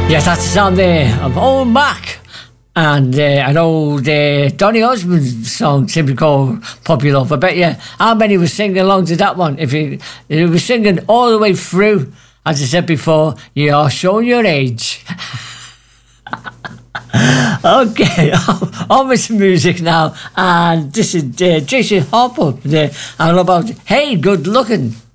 Yes, that's the sound there of Owen Mac and an old Donny Osmond song simply called Puppy Love. I bet you how many was singing along to that one. If you were singing all the way through, as I said before, you are showing your age. Okay, on with some music now, and this is Tracy Harper. I know about Hey Good Looking.